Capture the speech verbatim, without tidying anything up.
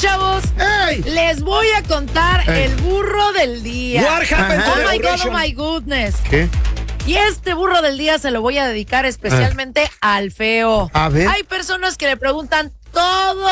chavos, ¡Ey! les voy a contar Ey. el burro del día. What happened to Oh the my God, oh operation? my goodness. ¿Qué? Y este burro del día se lo voy a dedicar especialmente al feo. A ver. Hay personas que le preguntan todo